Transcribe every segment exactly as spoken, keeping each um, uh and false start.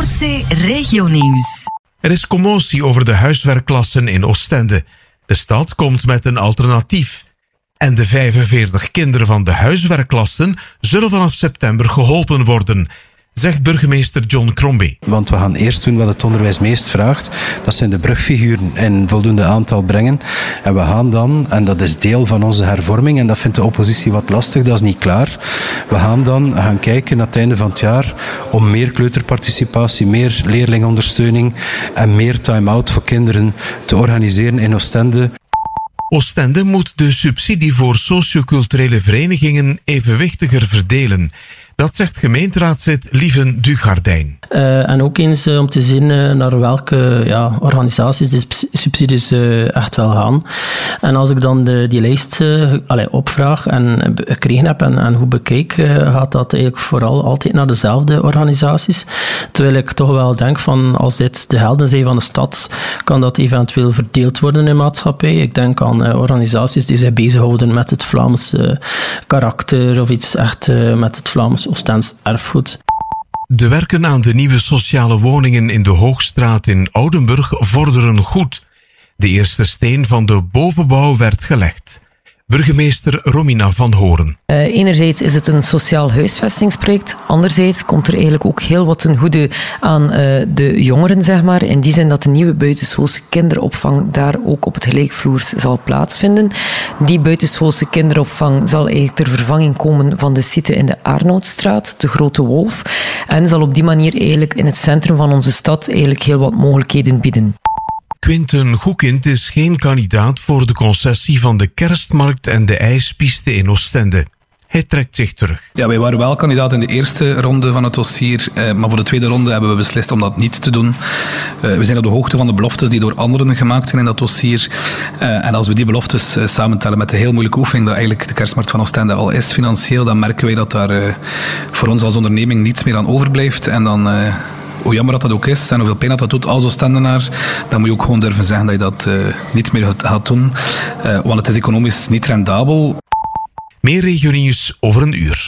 Noordzee Regionieuws. Er is commotie over de huiswerkklassen in Oostende. De stad komt met een alternatief. En de vijfenveertig kinderen van de huiswerkklassen zullen vanaf september geholpen worden, zegt burgemeester John Crombie. Want we gaan eerst doen wat het onderwijs meest vraagt. Dat zijn de brugfiguren in voldoende aantal brengen. En we gaan dan, en dat is deel van onze hervorming, en dat vindt de oppositie wat lastig, dat is niet klaar. We gaan dan gaan kijken aan het einde van het jaar om meer kleuterparticipatie, meer leerlingondersteuning en meer time-out voor kinderen te organiseren in Oostende. Oostende moet de subsidie voor socioculturele verenigingen evenwichtiger verdelen. Dat zegt gemeenteraadslid Lieven Dugardijn. Uh, en ook eens uh, om te zien uh, naar welke ja, organisaties die subsidies uh, echt wel gaan. En als ik dan de, die lijst uh, allez, opvraag en gekregen heb en, en hoe bekijk, uh, gaat dat eigenlijk vooral altijd naar dezelfde organisaties. Terwijl ik toch wel denk van, als dit de helden zijn van de stad, kan dat eventueel verdeeld worden in de maatschappij. Ik denk aan uh, organisaties die zich bezighouden met het Vlaamse uh, karakter of iets echt uh, met het Vlaams Oostends erfgoed. De werken aan de nieuwe sociale woningen in de Hoogstraat in Oudenburg vorderen goed. De eerste steen van de bovenbouw werd gelegd. Burgemeester Romina van Horen. Uh, enerzijds is het een sociaal huisvestingsproject. Anderzijds komt er eigenlijk ook heel wat ten goede aan uh, de jongeren, zeg maar. In die zin dat de nieuwe buitenschoolse kinderopvang daar ook op het gelijkvloers zal plaatsvinden. Die buitenschoolse kinderopvang zal eigenlijk ter vervanging komen van de site in de Arnoudstraat, de Grote Wolf. En zal op die manier eigenlijk in het centrum van onze stad eigenlijk heel wat mogelijkheden bieden. Quinten Goekind is geen kandidaat voor de concessie van de kerstmarkt en de ijspiste in Oostende. Hij trekt zich terug. Ja, wij waren wel kandidaat in de eerste ronde van het dossier, eh, maar voor de tweede ronde hebben we beslist om dat niet te doen. Uh, we zijn op de hoogte van de beloftes die door anderen gemaakt zijn in dat dossier. Uh, en als we die beloftes uh, samentellen met de heel moeilijke oefening dat eigenlijk de kerstmarkt van Oostende al is financieel, dan merken wij dat daar uh, voor ons als onderneming niets meer aan overblijft. En dan... Uh, Hoe jammer dat dat ook is en hoeveel pijn dat dat doet als Oostendenaar, dan moet je ook gewoon durven zeggen dat je dat uh, niet meer gaat doen. Uh, want het is economisch niet rendabel. Meer regionieuws over een uur.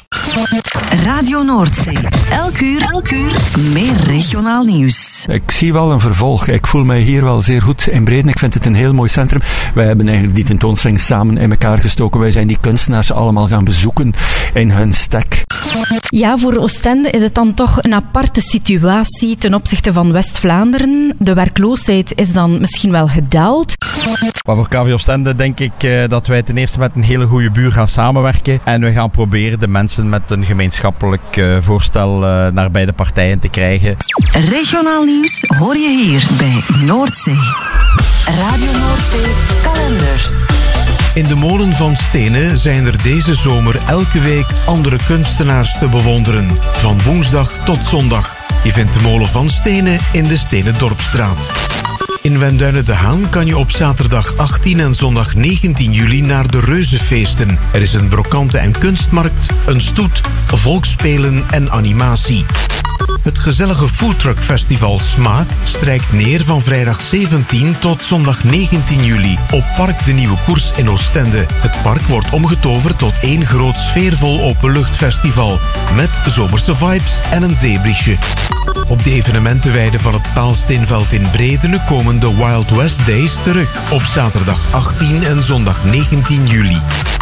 Radio Noordzee. Elk uur, elk uur meer regionaal nieuws. Ik zie wel een vervolg. Ik voel mij hier wel zeer goed in Breden. Ik vind het een heel mooi centrum. Wij hebben eigenlijk die tentoonstelling samen in elkaar gestoken. Wij zijn die kunstenaars allemaal gaan bezoeken in hun stek. Ja, voor Oostende is het dan toch een aparte situatie ten opzichte van West-Vlaanderen. De werkloosheid is dan misschien wel gedaald. Maar voor K V Oostende denk ik uh, dat wij ten eerste met een hele goede buur gaan samenwerken. En we gaan proberen de mensen met een gemeenschappelijk uh, voorstel uh, naar beide partijen te krijgen. Regionaal nieuws hoor je hier bij Noordzee. Radio Noordzee kalender. In de molen van Stenen zijn er deze zomer elke week andere kunstenaars te bewonderen. Van woensdag tot zondag. Je vindt de molen van Stenen in de Stenen Dorpstraat. In Wenduinen de Haan kan je op zaterdag achttien en zondag negentien juli naar de Reuzenfeesten. Er is een brokante- en kunstmarkt, een stoet, volksspelen en animatie. Het gezellige Foodtruck Festival Smaak strijkt neer van vrijdag zeventien tot zondag negentien juli op Park de Nieuwe Koers in Oostende. Het park wordt omgetoverd tot één groot sfeervol openluchtfestival met zomerse vibes en een zeebriesje. Op de evenementenweide van het Paalsteenveld in Bredene komen de Wild West Days terug op zaterdag achttien en zondag negentien juli.